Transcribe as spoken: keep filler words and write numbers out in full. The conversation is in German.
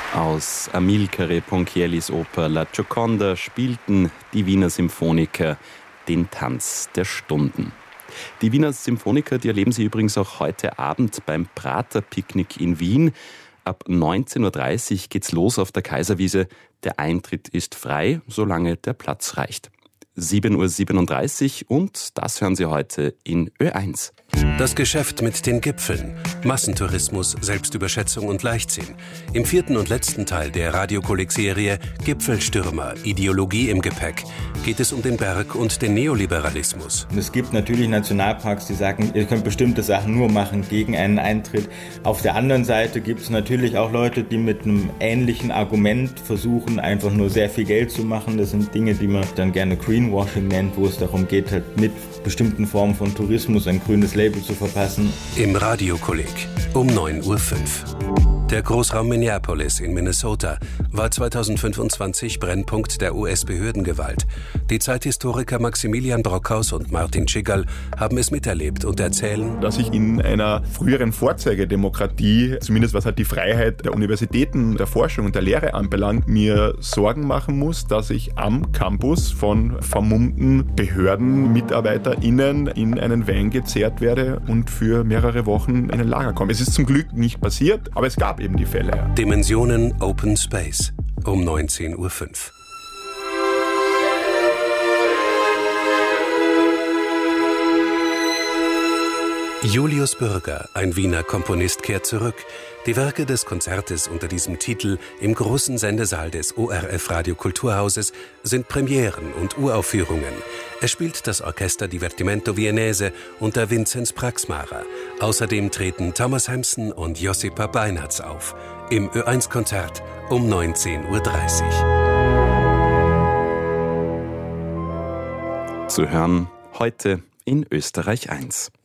Aus Amilcare Ponchiellis Oper La Gioconda spielten die Wiener Symphoniker den Tanz der Stunden. Die Wiener Symphoniker, die erleben Sie übrigens auch heute Abend beim Prater-Picknick in Wien. Ab neunzehn Uhr dreißig geht's los auf der Kaiserwiese. Der Eintritt ist frei, solange der Platz reicht. sieben Uhr siebenunddreißig und das hören Sie heute in Ö eins. Das Geschäft mit den Gipfeln, Massentourismus, Selbstüberschätzung und Leichtsinn. Im vierten und letzten Teil der Radiokolleg-Serie Gipfelstürmer, Ideologie im Gepäck geht es um den Berg und den Neoliberalismus. Es gibt natürlich Nationalparks, die sagen, ihr könnt bestimmte Sachen nur machen gegen einen Eintritt. Auf der anderen Seite gibt es natürlich auch Leute, die mit einem ähnlichen Argument versuchen, einfach nur sehr viel Geld zu machen. Das sind Dinge, die man dann gerne Greenwashing nennt, wo es darum geht, halt mit bestimmten Formen von Tourismus ein grünes Label zu verpassen. Im Radiokolleg um neun Uhr fünf. Der Großraum Minneapolis in Minnesota war zweitausendfünfundzwanzig Brennpunkt der U S-Behördengewalt. Die Zeithistoriker Maximilian Brockhaus und Martin Tschigal haben es miterlebt und erzählen, dass ich in einer früheren Vorzeigedemokratie, zumindest was halt die Freiheit der Universitäten, der Forschung und der Lehre anbelangt, mir Sorgen machen muss, dass ich am Campus von vermummten BehördenmitarbeiterInnen in einen Van gezerrt werde und für mehrere Wochen in ein Lager komme. Es ist zum Glück nicht passiert, aber es gab eben die Fälle. Ja. Dimensionen Open Space um neunzehn Uhr fünf. Julius Bürger, ein Wiener Komponist, kehrt zurück. Die Werke des Konzertes unter diesem Titel im großen Sendesaal des O R F Radio Kulturhauses sind Premieren und Uraufführungen. Es spielt das Orchester Divertimento Viennese unter Vinzenz Praxmarer. Außerdem treten Thomas Hampson und Josipa Beinartz auf. Im Ö eins Konzert um neunzehn Uhr dreißig. Zu hören heute in Österreich eins.